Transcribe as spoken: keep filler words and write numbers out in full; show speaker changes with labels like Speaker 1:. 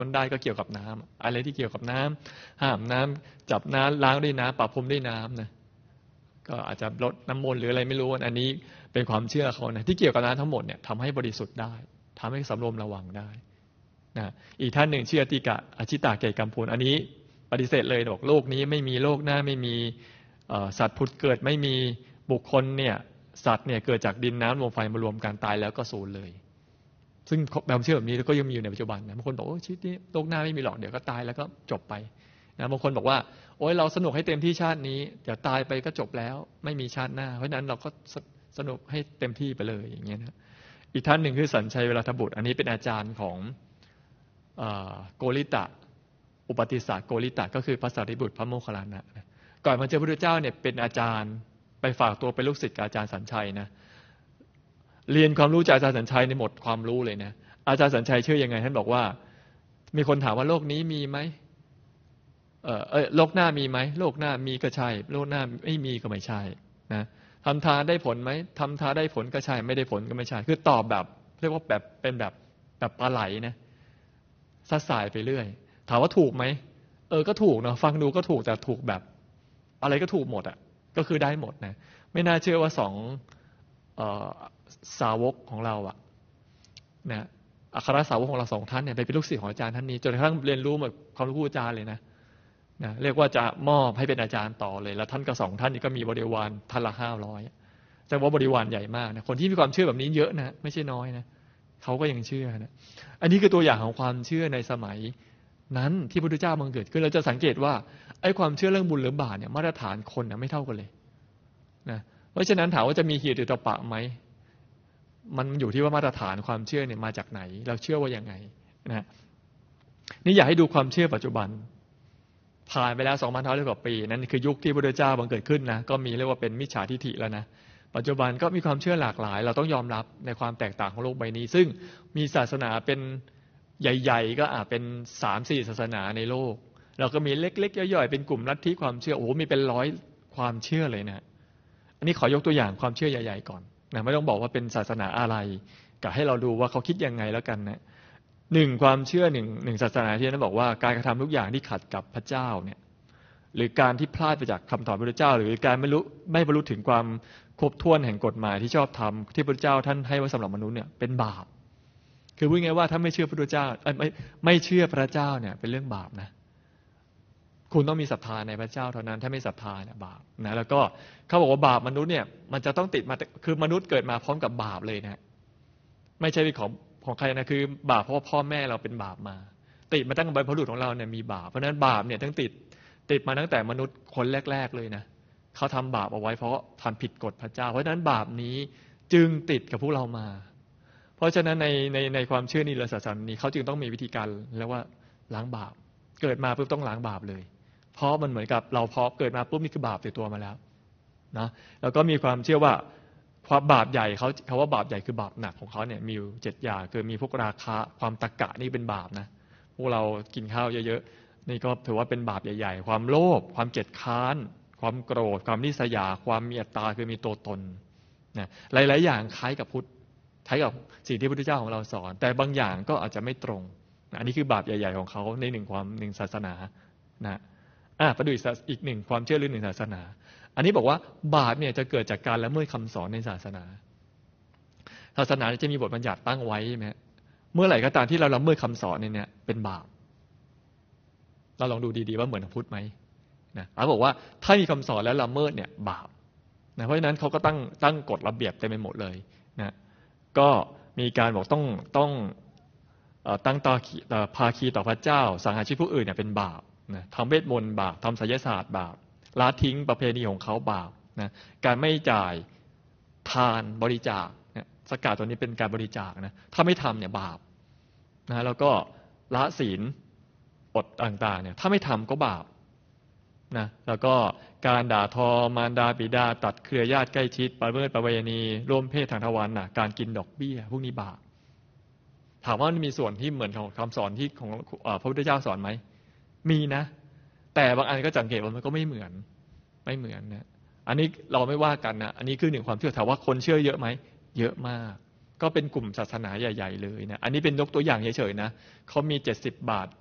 Speaker 1: มันได้ก็เกี่ยวกับน้ำอะไรที่เกี่ยวกับน้ำห้ามน้ำจับน้ำล้างด้วยน้ำปะพรมด้วยน้ำนะก็อาจจะลดน้ำมนต์หรืออะไรไม่รู้อันนี้เป็นความเชื่อเขานะที่เกี่ยวกับน้ำทั้งหมดเนี่ยทำให้บริสุทธิ์ได้ทำให้สำรวมระวังได้นะอีกท่านหนึ่งชื่ออติกะอชิตาเกตกัมพูนอันนี้ปฏิเสธเลยบอกโลกนี้ไม่มีโลกหน้าไม่มีสัตว์ผุดเกิดไม่มีบุคคลเนี่ยสัตว์เนี่ยเกิดจากดินน้ำลมไฟมารวมกันตายแล้วก็สูญเลยซึ่งความเชื่อแบบนี้ก็ยังมีอยู่ในปัจจุบันนะบางคนบอกโอ้ชีวิตนี้โลกหน้าไม่มีหรอกเดี๋ยวก็ตายแล้วก็จบไปนะบางคนบอกว่าโอ้ยเราสนุกให้เต็มที่ชาตินี้เดี๋ยวตายไปก็จบแล้วไม่มีชาติหน้าเพราะฉะนั้นเราก็สนุกให้เต็มที่ไปเลยอย่างเงี้ยนะอีกท่านหนึ่งคือสัญชัยเวลาทบุตรอันนี้เป็นอาจารย์ของโกริตะอุปติสสะโกริตะก็คือพระสารีบุตรพระโมคคัลลานะก่อนมาเจอพระพุทธเจ้าเนี่ยเป็นอาจารย์ไปฝากตัวเป็นลูกศิษย์กับอาจารย์สัญชัยนะเรียนความรู้จากอาจารย์สัญชัยในหมดความรู้เลยนะอาจารย์สัญชัยเชื่อยังไงท่านบอกว่ามีคนถามว่าโลกนี้มีไหมเออเออโลกหน้ามีไหมโลกหน้ามีก็ใช่โลกหน้าไม่มีก็ไม่ใช่นะทำทานได้ผลไหมทำทานได้ผลก็ใช่ไม่ได้ผลก็ไม่ใช่คือตอบแบบเรียกว่าแบบเป็นแบบแบบปลาไหลนะซัดสายไปเรื่อยถามว่าถูกไหมเออก็ถูกเนาะฟังดูก็ถูกแต่ถูกแบบอะไรก็ถูกหมดอ่ะก็คือได้หมดนะไม่น่าเชื่อว่าสองสาวกของเราอ่ะนะอัครสาวกของเราสองท่านเนี่ยไปเป็นลูกศิษย์ของอาจารย์ท่านนี้จนกระทั่งเรียนรู้หมดความรู้อาจารย์เลยนะนะเรียกว่าจะมอบให้เป็นอาจารย์ต่อเลยแล้วท่านก็สองท่านนี้ก็มีบริวารท่านละห้าร้อยแต่ว่าบริวารใหญ่มากนะคนที่มีความเชื่อแบบนี้เยอะนะไม่ใช่น้อยนะเขาก็ยังเชื่อนะอันนี้คือตัวอย่างของความเชื่อในสมัยนั้นที่พระพุทธเจ้าบังเกิดขึ้นเราจะสังเกตว่าไอ้ความเชื่อเรื่องบุญหรือบาปเนี่ยมาตรฐานคนนะไม่เท่ากันเลยนะเพราะฉะนั้นถามว่าจะมีหิริโอตปะไหมมันอยู่ที่ว่ามาตรฐานความเชื่อเนี่ยมาจากไหนเราเชื่อว่ายังไงนะนี่อยากให้ดูความเชื่อปัจจุบันผ่านไปแล้ว สองพันห้าร้อย กว่าปีนั่นคือยุคที่พระพุทธเจ้าบังเกิดขึ้นนะก็มีเรียกว่าเป็นมิจฉาทิฏฐิแล้วนะปัจจุบันก็มีความเชื่อหลากหลายเราต้องยอมรับในความแตกต่างของโลกใบนี้ซึ่งมีศาสนาเป็นใหญ่ๆก็อาจเป็น สามสี่ ศาสนาในโลกเราก็มีเล็กๆย่อยๆเป็นกลุ่มลัทธิความเชื่อโอ้โหมีเป็นร้อยความเชื่อเลยนะอันนี้ขอยกตัวอย่างความเชื่อใหญ่ๆก่อนนะไม่ต้องบอกว่าเป็นศาสนาอะไรก็ให้เราดูว่าเขาคิดยังไงแล้วกันนะหนึ่งความเชื่อหนึ่งหนึ่งศาสนาที่นั้นบอกว่าการกระทำทุกอย่างที่ขัดกับพระเจ้าเนี่ยหรือการที่พลาดไปจากคำสอนพระเจ้าหรือการไม่รู้ไม่บรรลุถึงความครบถ้วนแห่งกฎหมายที่ชอบทำที่พระเจ้าท่านให้ไว้สำหรับมนุษย์เนี่ยเป็นบาปคือพูดง่ายว่าถ้าไม่เชื่อพระเจ้าไม่ไม่เชื่อพระเจ้าเนี่ยเป็นเรื่องบาปนะคุณต้องมีศรัทธาในพระเจ้าเท่านั้นถ้าไม่ศรัทธาเนี่ยบาปนะแล้วก็เขาบอกว่าบาปมนุษย์เนี่ยมันจะต้องติดมาคือมนุษย์เกิดมาพร้อมกับบาปเลยนะไม่ใช่เป็นของของใครนะคือบาปเพราะว่าพ่อแม่เราเป็นบาปมาติดมาตั้งแต่บรรพบุรุษของเราเนี่ยมีบาปเพราะฉะนั้นบาปเนี่ยทั้งติดติดมาตั้งแต่มนุษย์คนแรกๆเลยนะเขาทำบาปเอาไว้เพราะทำผิดกฎพระเจ้าเพราะฉะนั้นบาปนี้จึงติดกับพวกเรามาเพราะฉะนั้นในในในความเชื่อนี้และศาสนานี้เขาจึงต้องมีวิธีการเรียกว่าล้างบาปเกิดมาปุ๊บต้องล้างบาปเลยเพราะมันเหมือนกับเราพอเกิดมาปุ๊บนี่คือบาปติดตัวมาแล้วนะแล้วก็มีความเชื่อว่าความบาปใหญ่เขาเขาว่าบาปใหญ่คือบาปหนักของเขาเนี่ยมีอยู่เจ็ดอย่างคือมีพวกราคะความตรรกะนี่เป็นบาปนะพวกเรากินข้าวเยอะๆนี่ก็ถือว่าเป็นบาปใหญ่ๆความโลภความเกลียดค้านความโกรธความนิสยาความมีอัตตาคือมีตัวตนนะหลายๆอย่างคล้ายกับพุทธคล้ายกับสิ่งที่พระพุทธเจ้าของเราสอนแต่บางอย่างก็อาจจะไม่ตรงนะอันนี้คือบาปใหญ่ๆของเขาในหนึ่งความหนึ่งศาสนานะอ่ะไปดูอีกหนึ่งความเชื่อหรือหนึ่งศาสนาอันนี้บอกว่าบาปเนี่ยจะเกิดจากการละเมิดคำสอนในศาสนาศาสนาจะมีบทบัญญัติตั้งไว้ใช่ไหมเมื่อไหร่ก็ตามที่เราละเมิดคำสอนเนี่ยเป็นบาปเราลองดูดีๆว่าเหมือนพุทธไหมนะเขาบอกว่าถ้ามีคำสอนแล้วละเมิดเนี่ยบาปนะเพราะฉะนั้นเขาก็ตั้งตั้งกฎระเบียบเต็มไปหมดเลยนะก็มีการบอกต้องต้องตั้งตาภาคีต่อพระเจ้าสังหารชีวิตผู้อื่นเนี่ยเป็นบาปนะทำเวทมนต์บาปทำไสยศาสตร์บาปละทิ้งประเพณีของเขาบาปนะการไม่จ่ายทานบริจาคนะสกัดตัวนี้เป็นการบริจาคนะถ้าไม่ทำเนี่ยบาปนะแล้วก็ละศีลอดต่างๆเนี่ยถ้าไม่ทำก็บาปนะแล้วก็การด่าทอมารดาบิดาตัดเครือญาติใกล้ชิดประเมิดประเวณีร่วมเพศทางทวารนะการกินดอกเบี้ยพวกนี้บาปถามว่ามันมีส่วนที่เหมือนของคำสอนที่ของพระพุทธเจ้าสอนไหมมีนะแต่บางอันก็สังเกตว่ามันก็ไม่เหมือนไม่เหมือนนะอันนี้เราไม่ว่ากันนะอันนี้คือหนึ่งความเชื่อถามว่าคนเชื่อเยอะไหมเยอะมากก็เป็นกลุ่มศาสนาใหญ่ๆเลยนะอันนี้เป็นยกตัวอย่างเฉยๆนะเขามีเจ็ดสิบบาท